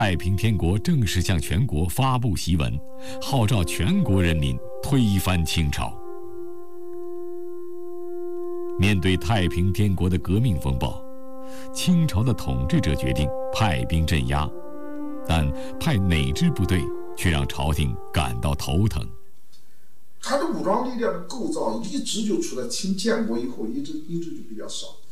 太平天国正式向全国发布檄文，号召全国人民推翻清朝。面对太平天国的革命风暴，清朝的统治者决定派兵镇压，但派哪支部队却让朝廷感到头疼。 他的武装力量的构造一直就处在清建国以后，一直就比较少。